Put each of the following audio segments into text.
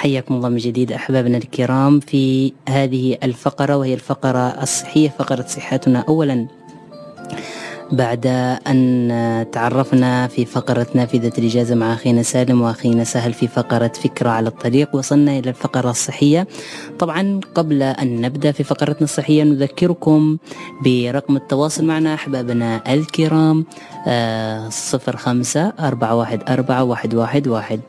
حياكم الله من جديد أحبابنا الكرام في هذه الفقرة، وهي الفقرة الصحية، فقرة صحتنا أولا. بعد أن تعرفنا في فقرة نافذة الإجازة مع أخينا سالم وأخينا سهل في فقرة فكرة على الطريق، وصلنا إلى الفقرة الصحية. طبعا قبل أن نبدأ في فقرتنا الصحية نذكركم برقم التواصل معنا أحبابنا الكرام 05-414-111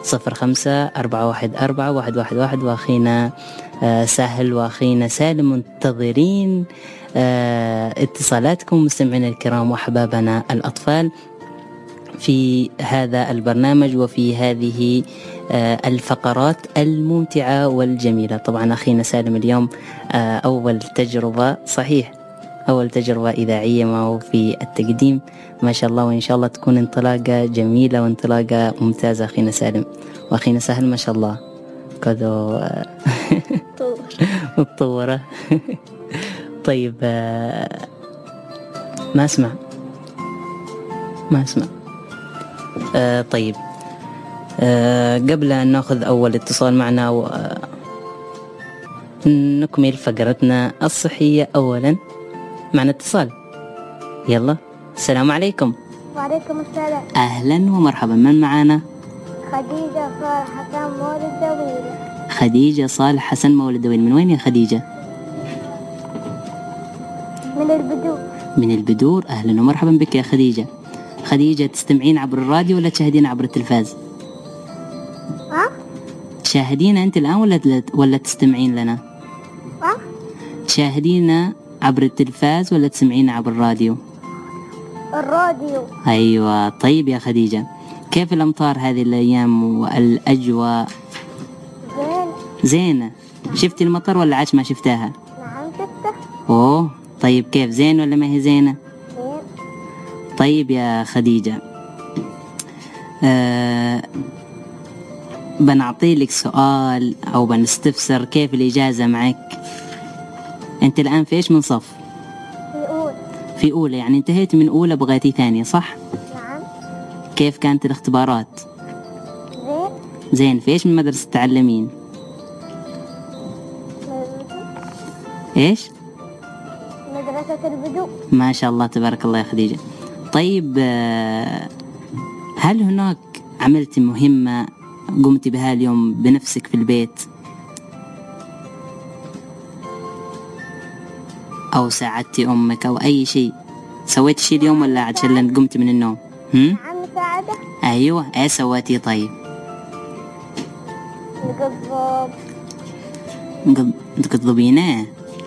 05-414-111. وأخينا سهل وأخينا سالم منتظرين اتصالاتكم مستمعينا الكرام وأحبابنا الأطفال في هذا البرنامج وفي هذه الفقرات الممتعة والجميلة. طبعا أخينا سالم اليوم أول تجربة، صحيح أول تجربة إذاعية معه في التقديم، ما شاء الله، وإن شاء الله تكون انطلاقة جميلة وانطلاقة ممتازة أخينا سالم. وأخينا سهل ما شاء الله كذو متطورة. طيب ما أسمع طيب قبل أن نأخذ أول اتصال معنا نكمل فقرتنا الصحية أولا معنا اتصال. يلا، السلام عليكم. وعليكم السلام. أهلا ومرحبا، من معنا؟ خديجة صالح حسن مولد دويل. خديجة صالح حسن مولد دويل، من وين يا خديجة؟ من البدور. من البدور، أهلا ومرحبا بك يا خديجة. خديجة تستمعين عبر الراديو ولا تشاهدين عبر التلفاز؟ تشاهدين أنت الآن ولا تستمعين لنا؟ تشاهدين عبر التلفاز ولا تسمعين عبر الراديو؟ الراديو. أيوة. طيب يا خديجة، كيف الأمطار هذه الأيام والأجواء؟ زينة. شفتي المطر ولا عاش ما شفتها؟ نعم شفته. أوه، طيب كيف، زين ولا ما هي زينة؟ زين. طيب يا خديجة، بنعطي لك سؤال أو بنستفسر كيف الإجازة معك. أنت الآن في إيش من صف؟ في أولى، يعني انتهيت من أولى بغيتي ثانية، صح؟ نعم. كيف كانت الاختبارات؟ زين. زين. في إيش من مدرسة تعلمين؟ إيش؟ مدرسة البدو. ما شاء الله تبارك الله يا خديجة. طيب هل هناك عملت مهمة قمت بها اليوم بنفسك في البيت، أو ساعدتي أمك أو أي شيء؟ سويت شيء اليوم ولا عشان قمت من النوم؟ نعم مساعدة. أيوة، إيه سويتي؟ طيب تقضبينه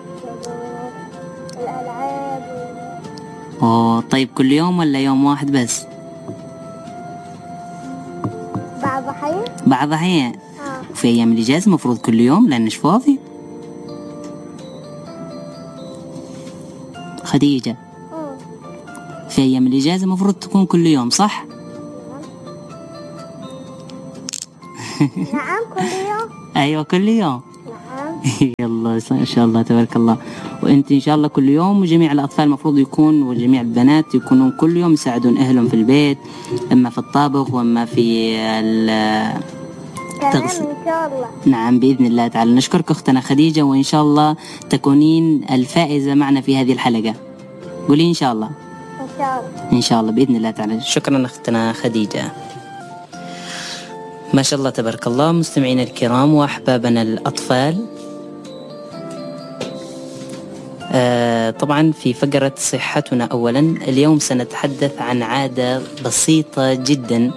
الألعاب. أوه، طيب كل يوم ولا يوم واحد بس؟ بعض أحيان. في أيام الإجازة مفروض كل يوم لأنش فاضي. خديجة، في أيام الإجازة مفروض تكون كل يوم، صح؟ نعم كل يوم. أيوة كل يوم. نعم. يلا إن شاء الله تبارك الله. وأنت إن شاء الله كل يوم، وجميع الأطفال مفروض يكون وجميع البنات يكونون كل يوم يساعدون أهلهم في البيت، إما في الطبخ وإما في تغسل. إن شاء الله. نعم بإذن الله تعالى. نشكرك أختنا خديجة، وإن شاء الله تكونين الفائزة معنا في هذه الحلقة. قولي إن شاء الله. إن شاء الله. إن شاء الله بإذن الله تعالى. شكرا أختنا خديجة. ما شاء الله تبارك الله. مستمعين الكرام وأحبابنا الأطفال، طبعا في فقرة صحتنا أولا اليوم سنتحدث عن عادة بسيطة جدا،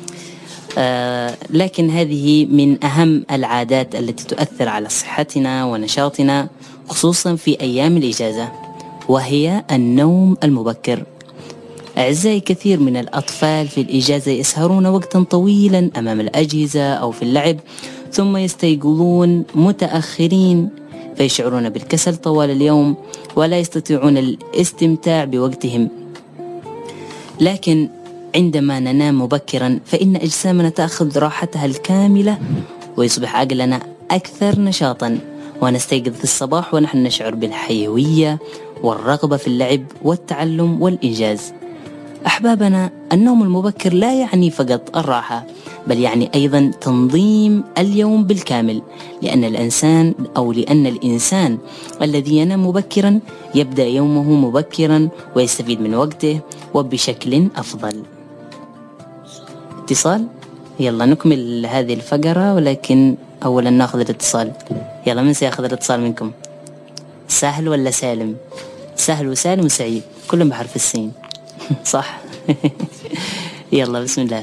لكن هذه من أهم العادات التي تؤثر على صحتنا ونشاطنا خصوصا في أيام الإجازة، وهي النوم المبكر. أعزائي، كثير من الأطفال في الإجازة يسهرون وقتا طويلا أمام الأجهزة أو في اللعب، ثم يستيقظون متأخرين فيشعرون بالكسل طوال اليوم ولا يستطيعون الاستمتاع بوقتهم. لكن عندما ننام مبكرا فإن أجسامنا تأخذ راحتها الكاملة ويصبح عقلنا أكثر نشاطا، ونستيقظ في الصباح ونحن نشعر بالحيوية والرغبة في اللعب والتعلم والإنجاز. أحبابنا، النوم المبكر لا يعني فقط الراحة، بل يعني أيضا تنظيم اليوم بالكامل، لأن الإنسان الذي ينام مبكرا يبدأ يومه مبكرا ويستفيد من وقته وبشكل أفضل. اتصال، يلا نكمل هذه الفقرة، ولكن أولا نأخذ الاتصال. يلا، من سيأخذ الاتصال منكم؟ سهل ولا سالم؟ سهل وسالم وسعيد كلهم بحرف السين. صح. يلا بسم الله.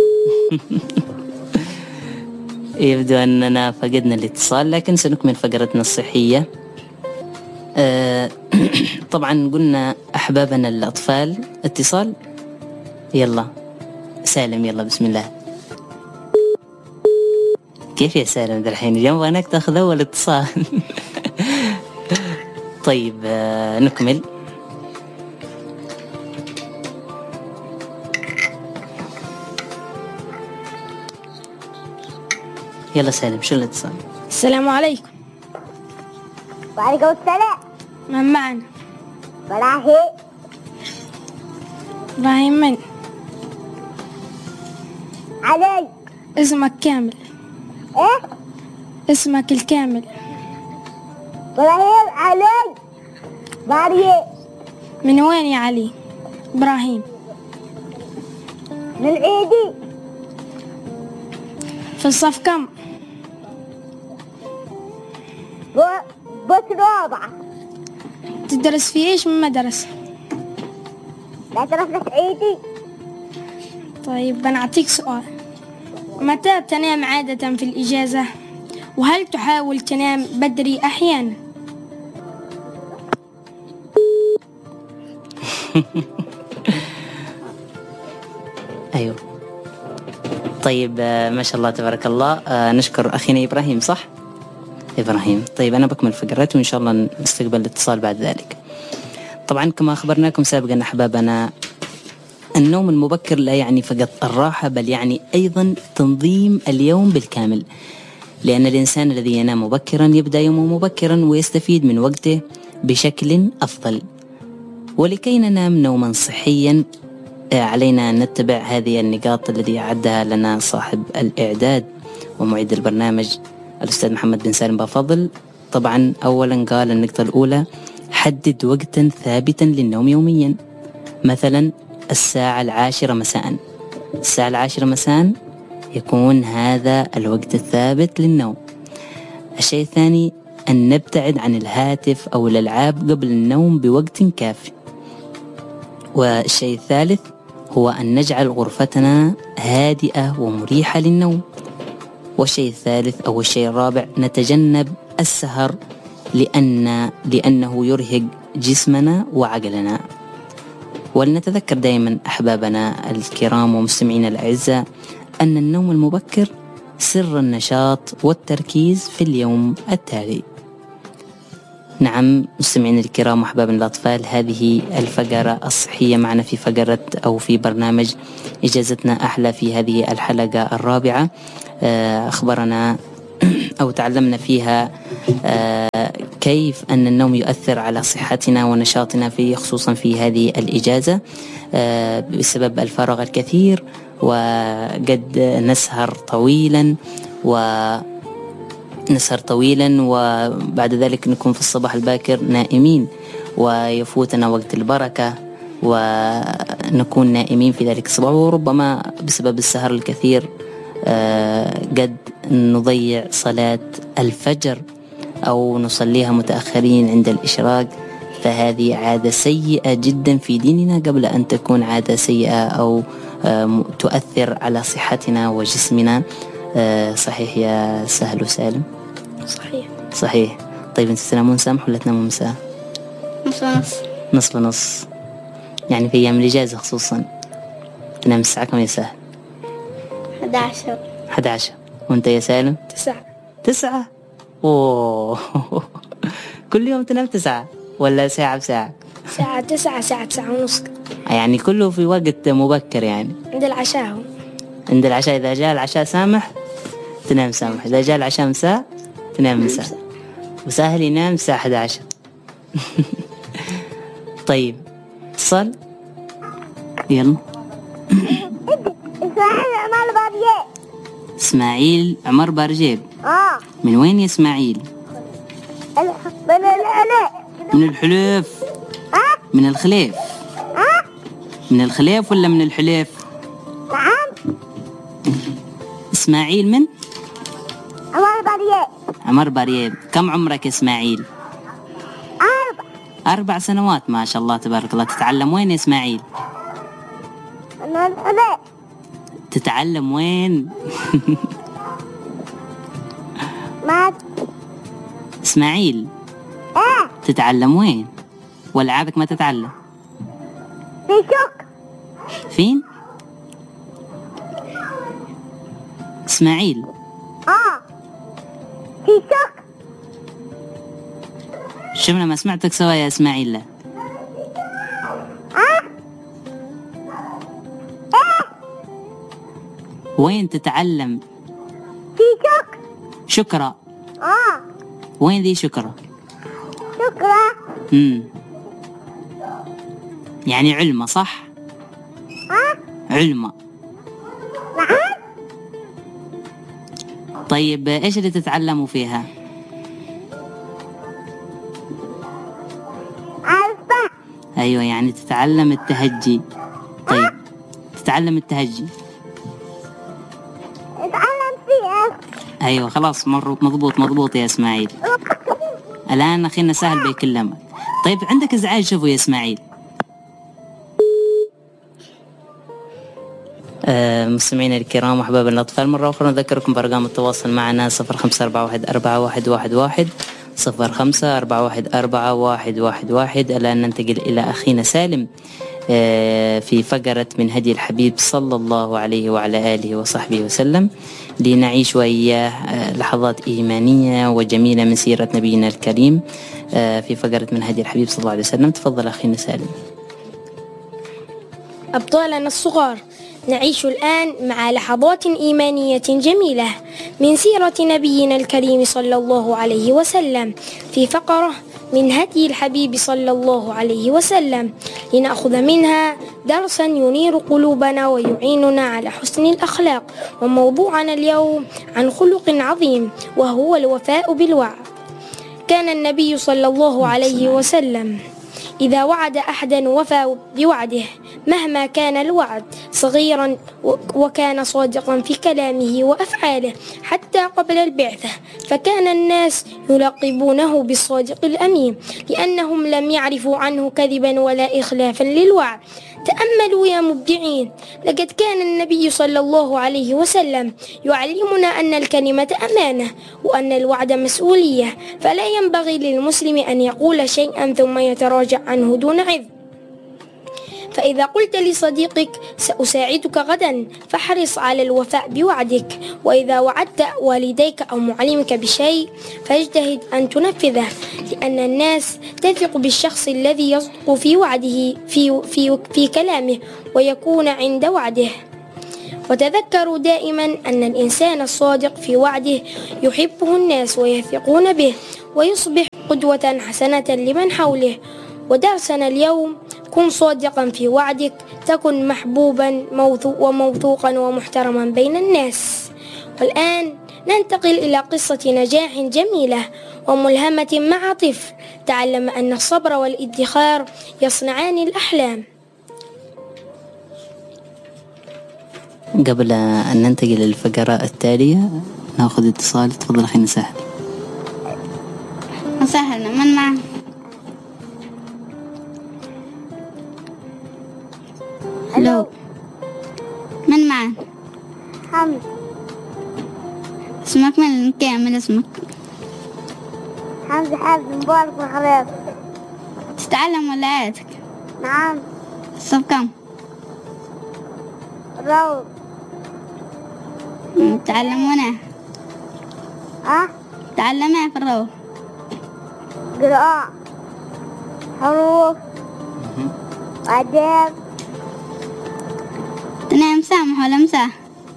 يبدو أننا فقدنا الاتصال، لكن سنكمل فقرتنا الصحية. طبعا قلنا أحبابنا الأطفال. اتصال، يلا سالم، يلا بسم الله. كيف يا سالم ذا الحين اليوم أنك تأخذ أول اتصال؟ طيب نكمل. يلا سالم، شو الاتصال؟ السلام عليكم. وعليكم السلام. من معنا؟ إبراهيم. إبراهيم من؟ علي. اسمك كامل؟ إيه؟ اسمك الكامل؟ إبراهيم علي مريم. من وين يا علي؟ إبراهيم. من عيدي. في الصف كم؟ بس رابعة. تدرس في إيش من مدرسة؟ لا ترفلت عيدي. طيب بنعطيك سؤال، متى تنام عادة في الإجازة؟ وهل تحاول تنام بدري أحيانا؟ أيوه. طيب ما شاء الله تبارك الله. نشكر أخينا إبراهيم. صح إبراهيم. طيب أنا بكمل فقراتي وإن شاء الله نستقبل الاتصال بعد ذلك. طبعا كما أخبرناكم سابقا أحبابنا، النوم المبكر لا يعني فقط الراحة، بل يعني أيضا تنظيم اليوم بالكامل، لأن الإنسان الذي ينام مبكرا يبدأ يومه مبكرا ويستفيد من وقته بشكل أفضل. ولكي ننام نوما صحيا علينا أن نتبع هذه النقاط التي أعدها لنا صاحب الإعداد ومعيد البرنامج الأستاذ محمد بن سالم بافضل. طبعا أولا قال النقطة الأولى: حدد وقتا ثابتا للنوم يوميا، مثلا 10:10 مساء. 10:10 مساء يكون هذا الوقت الثابت للنوم. الشيء الثاني أن نبتعد عن الهاتف أو الألعاب قبل النوم بوقت كافي. والشيء الثالث هو أن نجعل غرفتنا هادئة ومريحة للنوم. والشيء الثالث أو الشيء الرابع: نتجنب السهر لأنه يرهق جسمنا وعقلنا. ولنتذكر دائما أحبابنا الكرام ومستمعينا الأعزاء أن النوم المبكر سر النشاط والتركيز في اليوم التالي. نعم مستمعينا الكرام وأحبابنا الأطفال، هذه الفقرة الصحية معنا في فقرة أو في برنامج إجازتنا أحلى. في هذه الحلقة الرابعة أخبرنا أو تعلمنا فيها كيف أن النوم يؤثر على صحتنا ونشاطنا خصوصا في هذه الإجازة بسبب الفراغ الكثير، وقد نسهر طويلا وبعد ذلك نكون في الصباح الباكر نائمين ويفوتنا وقت البركة ونكون نائمين في ذلك الصباح، وربما بسبب السهر الكثير قد نضيع صلاة الفجر أو نصليها متأخرين عند الإشراق. فهذه عادة سيئة جدا في ديننا قبل أن تكون عادة سيئة أو تؤثر على صحتنا وجسمنا. صحيح يا سهل وسالم؟ صحيح. طيب أنت تنامون سامح ولا تنامون مساء؟ نص ونص. يعني في أيام الإجازة خصوصا تنام الساعة كم يا سهل؟ 11. وأنت يا سالم؟ 9. أوه. كل يوم تنام 9 ولا ساعة بساعة؟ ساعة 9 ساعة 9:30. يعني كله في وقت مبكر يعني؟ عند العشاء. إذا جاء العشاء سامح تنام سامح، إذا جاء العشاء مساء تنام مساء، وسهل ينام الساعة 11. طيب اتصال. يلا. إسماعيل عمر بارجيب. إسماعيل عمر بارجيب. آه. من وين يا إسماعيل؟ من العلي. من الحليف. من الخليف. من الخليف ولا من الحليف؟ نعم. إسماعيل من؟ عمر بارجيب. عمر بارجيب. كم عمرك يا إسماعيل؟ 4 سنوات، ما شاء الله تبارك الله. تتعلم وين يا إسماعيل؟ من العلي. تتعلم وين؟ ما إسماعيل تتعلم وين؟ ولا عادك ما تتعلم؟ في شك. فين؟ إسماعيل في شك. شفنا ما سمعتك سوا يا إسماعيل. لا وين تتعلم؟ في شك. شكرا. وين ذي شكرا؟ شكرا. يعني علمة صح؟ علمة. نعم. طيب إيش اللي تتعلموا فيها؟ عارفة. أيوة، يعني تتعلم التهجي. طيب تتعلم التهجي. اتعلم فيها. أيوة خلاص، مضبوط يا إسماعيل. الآن أخينا سهل بيكلمك. طيب عندك إزعاج شوفوا يا إسماعيل. مستمعينا الكرام وأحباب الأطفال، مرة أخرى نذكركم بأرقام التواصل معنا 0541441111 0541441111. الآن ننتقل إلى أخينا سالم في فقرة من هدي الحبيب صلى الله عليه وعلى آله وصحبه وسلم، لنعيش وإياه لحظات إيمانية وجميلة من سيرة نبينا الكريم في فقرة من هدي الحبيب صلى الله عليه وسلم. تفضل أخينا سالم. أبطالنا الصغار، نعيش الآن مع لحظات إيمانية جميلة من سيرة نبينا الكريم صلى الله عليه وسلم في فقرة من هدي الحبيب صلى الله عليه وسلم، لنأخذ منها درسا ينير قلوبنا ويعيننا على حسن الأخلاق. وموضوعنا اليوم عن خلق عظيم وهو الوفاء بالوعد. كان النبي صلى الله عليه وسلم إذا وعد أحدا وفى بوعده مهما كان الوعد صغيرا، وكان صادقا في كلامه وأفعاله حتى قبل البعثة، فكان الناس يلقبونه بالصادق الأمين لأنهم لم يعرفوا عنه كذبا ولا إخلافا للوعد. تأملوا يا مبدعين، لقد كان النبي صلى الله عليه وسلم يعلمنا أن الكلمة أمانة وأن الوعد مسؤولية، فلا ينبغي للمسلم أن يقول شيئا ثم يتراجع عنه دون عذر. فإذا قلت لصديقك سأساعدك غدا فاحرص على الوفاء بوعدك، وإذا وعدت والديك أو معلمك بشيء فاجتهد أن تنفذه، لأن الناس تثق بالشخص الذي يصدق في وعده في كلامه ويكون عند وعده. وتذكروا دائما أن الإنسان الصادق في وعده يحبه الناس ويثقون به ويصبح قدوة حسنة لمن حوله. ودرسنا اليوم: كن صادقا في وعدك تكن محبوبا وموثوقا ومحترما بين الناس. والآن ننتقل إلى قصة نجاح جميلة وملهمة مع طفل تعلم أن الصبر والادخار يصنعان الأحلام. قبل أن ننتقل للفقرة التالية نأخذ اتصال. تفضل أخينا سهل. مسهلنا، من معنا؟ ألو. من معنا؟ حمد. اسمك من كامل اسمك؟ حمد حافظ مبارك الخليف. تتعلم ولا آياتك؟ نعم. الصف كم؟ روض. تعلمونا؟ تعلمنا في الروض؟ قراءة، حروف، أداب. تنام مسامح ولا مساح؟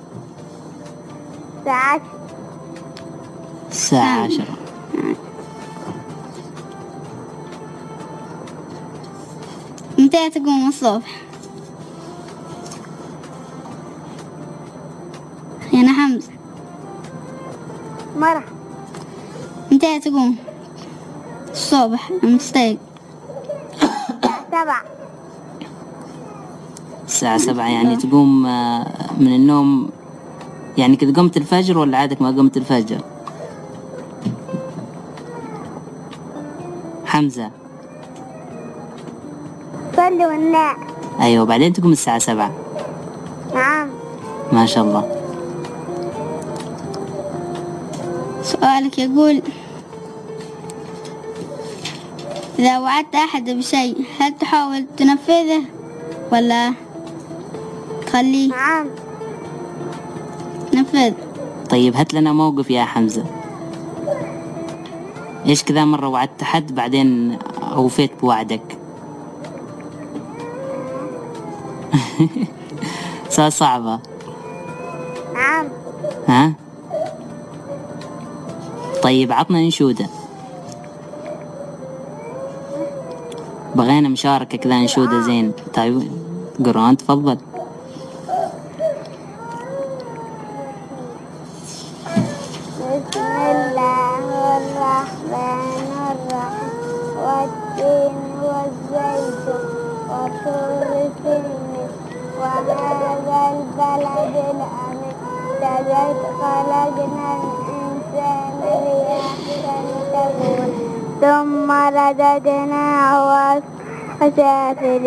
الساعة 10. متى تقوم الصبح؟ أنا حمزة. مرح. متى تقوم الصبح مستيقظ؟ 7. الساعة 7 يعني تقوم من النوم، يعني كذا قمت الفجر ولا عادك ما قمت الفجر؟ حمزة. صلي ونام. أيوة، بعدين تقوم الساعة 7. نعم. ما شاء الله. سؤالك يقول: إذا وعدت أحد بشيء هل تحاول تنفذه ولا تخليه؟ نعم. نفذ. طيب هات لنا موقف يا حمزة. إيش كذا مرة وعدت حد بعدين أوفيت بوعدك؟ سؤال صعبة. نعم. ها؟ طيب عطنا انشودة، بغينا مشاركة كذا انشودة زين. طيب قرآن تفضل. بسم الله الرحمن الرحيم والتين والزيتون وطور سينين وهذا البلد الأمين لقد خلقنا الإنسان لأحسن تقويم ثم رددناه أسفل